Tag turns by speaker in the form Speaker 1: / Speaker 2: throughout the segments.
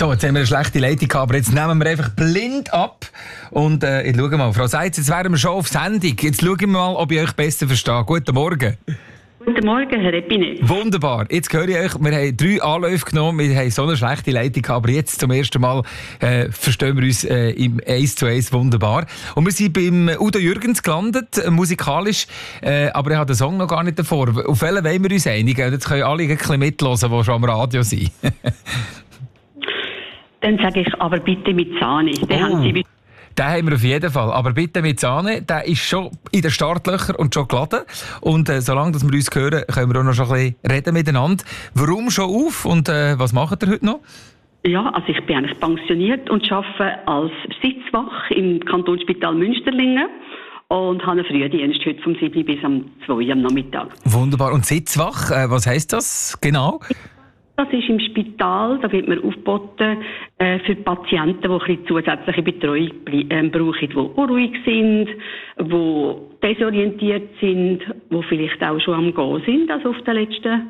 Speaker 1: So, jetzt haben wir eine schlechte Leitung gehabt, aber jetzt nehmen wir einfach blind ab. Und ich schaue mal, Frau Seitz, jetzt wären wir schon auf Sendung. Jetzt schauen wir mal, ob ich euch besser verstehe. Guten Morgen.
Speaker 2: Guten Morgen, Herr Epine.
Speaker 1: Wunderbar. Jetzt höre ich euch, wir haben 3 Anläufe genommen, wir haben so eine schlechte Leitung gehabt, aber jetzt zum ersten Mal verstehen wir uns im 1:1 wunderbar. Und wir sind beim Udo Jürgens gelandet, musikalisch, aber er hat den Song noch gar nicht davor. Auf welchen wollen wir uns einigen? Jetzt können alle ein bisschen mithören, die schon am Radio sind.
Speaker 2: Dann sage ich, aber bitte mit Sahne.
Speaker 1: Den haben wir auf jeden Fall. Aber bitte mit Sahne, der ist schon in den Startlöchern und schon geladen. Und solange dass wir uns hören, können wir auch noch schon ein bisschen reden miteinander. Warum schon auf und was macht ihr heute noch?
Speaker 2: Ja, also ich bin eigentlich pensioniert und arbeite als Sitzwach im Kantonsspital Münsterlingen. Und habe einen Frühdienst heute vom 7 bis am 2 am Nachmittag.
Speaker 1: Wunderbar. Und Sitzwach, was heisst das genau?
Speaker 2: Das ist im Spital, da wird man aufgeboten für Patienten, die ein bisschen zusätzliche Betreuung brauchen, die unruhig sind, die desorientiert sind, die vielleicht auch schon am Gehen sind, also auf dem letzten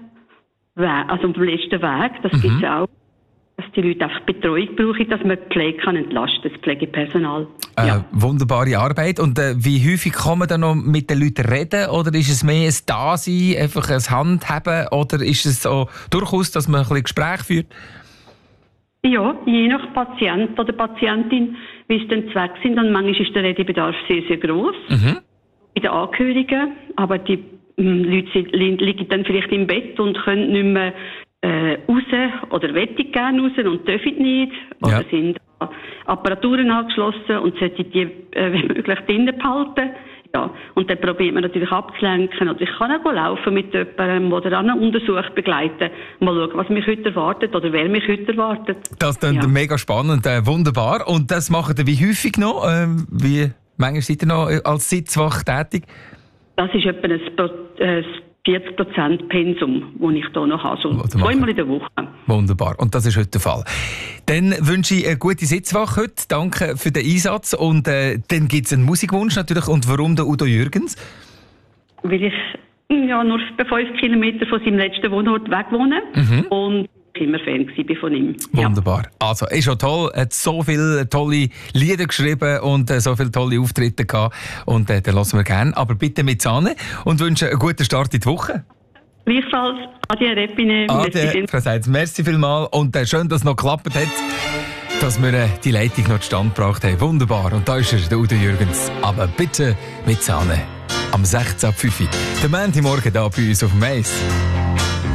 Speaker 2: Weg, Das gibt es auch, dass die Leute einfach Betreuung brauchen, dass man die Pflege kann entlasten, das Pflegepersonal. Ja.
Speaker 1: Wunderbare Arbeit. Und wie häufig kann man dann noch mit den Leuten reden? Oder ist es mehr ein Dasein, einfach ein Handheben? Oder ist es so durchaus, dass man ein bisschen Gespräch führt?
Speaker 2: Ja, je nach Patient oder Patientin, wie es dann Zweck sind. Und manchmal ist der Redebedarf sehr, sehr gross. Bei den Angehörigen. Aber die Leute liegen dann vielleicht im Bett und können nicht mehr raus oder wollen gerne raus und dürfen nicht. Oder sind Apparaturen angeschlossen und sollten die wenn möglich drinnen behalten. Ja, und dann probiert man natürlich abzulenken. Oder ich kann auch laufen mit jemandem oder einen Untersuch begleiten. Mal schauen, was mich heute erwartet oder wer mich heute erwartet. Das
Speaker 1: klingt mega spannend, wunderbar. Und das macht ihr wie häufig noch? Wie manchmal seid ihr noch als Sitzwach tätig?
Speaker 2: Das ist etwa ein 40% Pensum, das ich hier noch habe. So 2-mal in der Woche.
Speaker 1: Wunderbar. Und das ist heute der Fall. Dann wünsche ich eine gute Sitzwache heute. Danke für den Einsatz. Und dann gibt es einen Musikwunsch natürlich. Und warum der Udo Jürgens?
Speaker 2: Weil ich nur 5 Kilometer von seinem letzten Wohnort weg wohne. Und immer Fan war von ihm.
Speaker 1: Wunderbar. Also, ist schon toll. Er hat so viele tolle Lieder geschrieben und so viele tolle Auftritte gehabt. Und den hören wir gerne. Aber bitte mit Sahne und wünsche einen guten Start in die Woche.
Speaker 2: Gleichfalls. Adieu, Repine.
Speaker 1: Adieu, Frau Seitz. Merci vielmals. Und schön, dass es noch geklappt hat, dass wir die Leitung noch zustande gebracht haben. Wunderbar. Und da ist er, der Udo Jürgens. Aber bitte mit Sahne. Am 16.05 Uhr. Der Montagmorgen hier bei uns auf dem Eis.